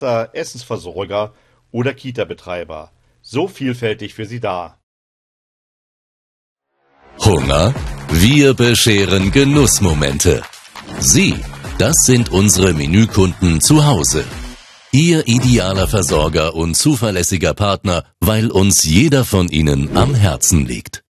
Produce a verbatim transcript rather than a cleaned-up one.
Essensversorger oder Kita-Betreiber. So vielfältig für Sie da. Hunger? Wir bescheren Genussmomente. Sie, das sind unsere Menükunden zu Hause. Ihr idealer Versorger und zuverlässiger Partner, weil uns jeder von Ihnen am Herzen liegt.